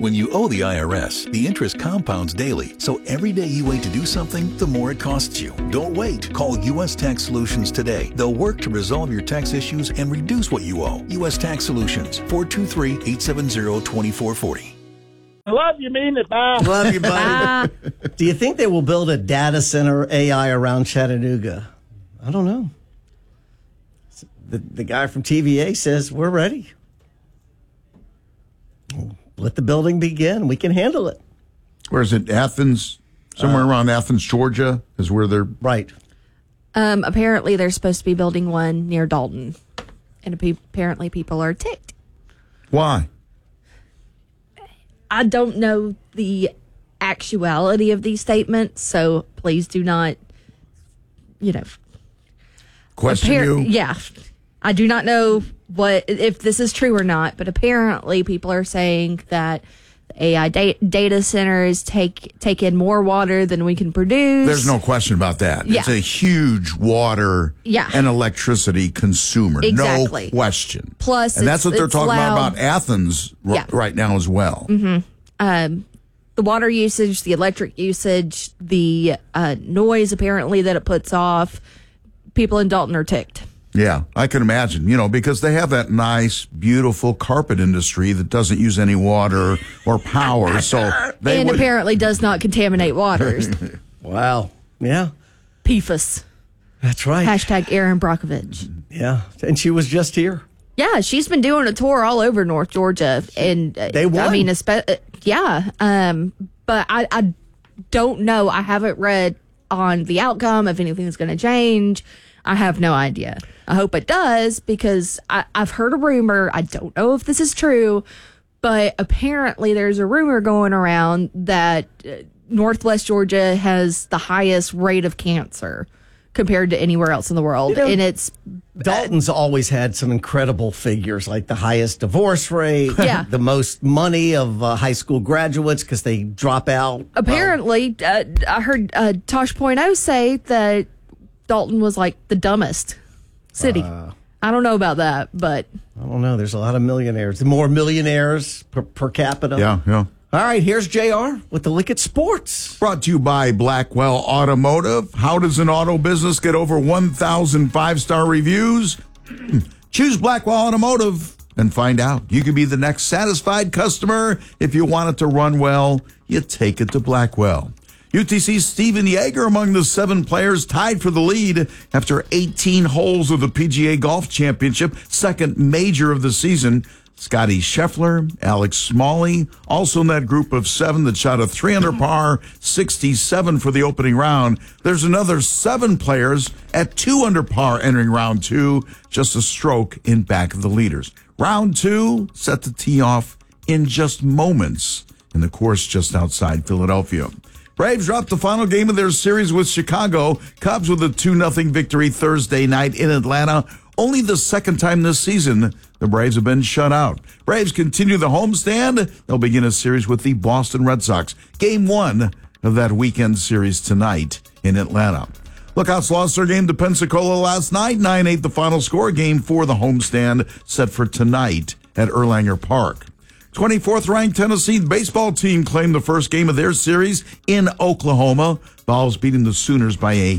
When you owe the IRS, the interest compounds daily, so every day you wait to do something, the more it costs you. Don't wait. Call U.S. Tax Solutions today. They'll work to resolve your tax issues and reduce what you owe. U.S. Tax Solutions, 423-870-2440. I love you, mean it. Bye. Love you, buddy. Do you think they will build a data center AI around Chattanooga? I don't know. The guy from TVA says, we're ready. Let the building begin. We can handle it. Where is it? Athens? Somewhere around Athens, Georgia is where they're... Right. Apparently, they're supposed to be building one near Dalton. And apparently people are ticked. Why? I don't know the actuality of these statements, so please do not, Question you? Yeah. I do not know if this is true or not, but apparently people are saying that the AI data centers take in more water than we can produce. There's no question about that. Yeah. It's a huge water and electricity consumer. Exactly. No question. Plus, and that's what they're talking loud. about Athens right now as well. Mm-hmm. The water usage, the electric usage, the noise apparently that it puts off. People in Dalton are ticked. Yeah, I can imagine, because they have that nice, beautiful carpet industry that doesn't use any water or power. So apparently does not contaminate waters. Wow. Yeah. PFAS. That's right. # Erin Brockovich. Yeah. And she was just here. Yeah, she's been doing a tour all over North Georgia. And they won. I mean, yeah. But I don't know. I haven't read on the outcome if anything's going to change. I have no idea. I hope it does because I've heard a rumor. I don't know if this is true, but apparently there's a rumor going around that Northwest Georgia has the highest rate of cancer compared to anywhere else in the world. And it's... Dalton's always had some incredible figures, like the highest divorce rate, the most money of high school graduates because they drop out. Apparently, I heard Tosh.0 say that Dalton was like the dumbest city. I don't know about that, but... I don't know. There's a lot of millionaires. More millionaires per capita. Yeah. All right, here's JR with the Look at Sports. Brought to you by Blackwell Automotive. How does an auto business get over 1,000 five-star reviews? Choose Blackwell Automotive and find out. You could be the next satisfied customer. If you want it to run well, you take it to Blackwell. UTC's Steven Yeager among the 7 players tied for the lead after 18 holes of the PGA Golf Championship, second major of the season. Scotty Scheffler, Alex Smalley, also in that group of 7 that shot a 3-under par, 67 for the opening round. There's another 7 players at 2-under par entering round 2, just a stroke in back of the leaders. Round 2 set to tee off in just moments in the course just outside Philadelphia. Braves dropped the final game of their series with Chicago. Cubs with a 2-0 victory Thursday night in Atlanta. Only the second time this season the Braves have been shut out. Braves continue the homestand. They'll begin a series with the Boston Red Sox. Game 1 of that weekend series tonight in Atlanta. Lookouts lost their game to Pensacola last night. 9-8 the final score. Game 4 the homestand set for tonight at Erlanger Park. 24th ranked Tennessee baseball team claimed the first game of their series in Oklahoma. Vols beating the Sooners by a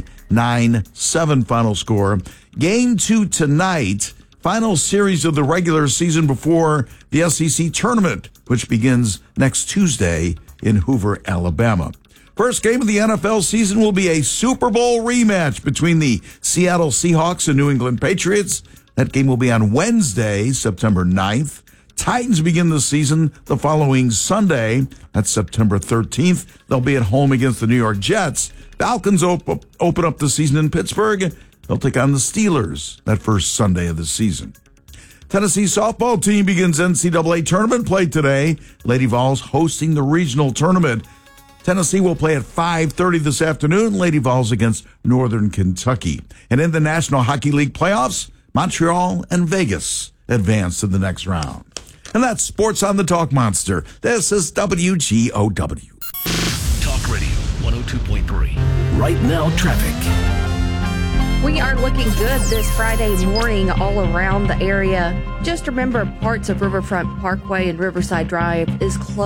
9-7 final score. Game 2 tonight, final series of the regular season before the SEC tournament, which begins next Tuesday in Hoover, Alabama. First game of the NFL season will be a Super Bowl rematch between the Seattle Seahawks and New England Patriots. That game will be on Wednesday, September 9th. Titans begin the season the following Sunday. That's September 13th. They'll be at home against the New York Jets. Falcons open up the season in Pittsburgh. They'll take on the Steelers that first Sunday of the season. Tennessee softball team begins NCAA tournament play today. Lady Vols hosting the regional tournament. Tennessee will play at 5:30 this afternoon. Lady Vols against Northern Kentucky. And in the National Hockey League playoffs, Montreal and Vegas advance to the next round. And that's Sports on the Talk Monster. This is WGOW. Talk Radio 102.3. Right now, traffic. We are looking good this Friday morning all around the area. Just remember, parts of Riverfront Parkway and Riverside Drive is closed.